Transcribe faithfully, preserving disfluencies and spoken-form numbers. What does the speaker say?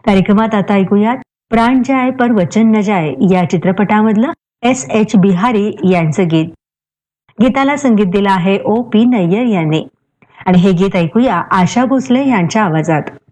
कार्यक्रमात आता ऐकूयात प्राण जाय पर वचन न जाय या चित्रपटामधलं एस एच बिहारी यांचं गीत. गीताला संगीत दिलं आहे ओ पी नय्यर यांनी आणि हे गीत ऐकूया आशा भोसले यांच्या आवाजात.